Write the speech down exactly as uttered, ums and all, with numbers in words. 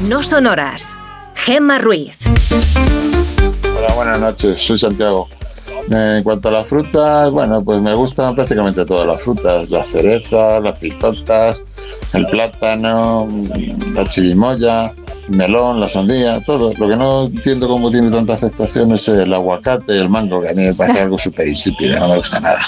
No Sonoras. Gemma Ruiz. Hola, buenas noches, soy Santiago. En cuanto a las frutas, bueno, pues me gustan prácticamente todas las frutas, las cerezas, las picotas, el plátano, la chirimoya, el melón, la sandía, todo. Lo que no entiendo cómo tiene tanta aceptación es el aguacate y el mango, que a mí me parece algo súper insípido, no me gusta nada.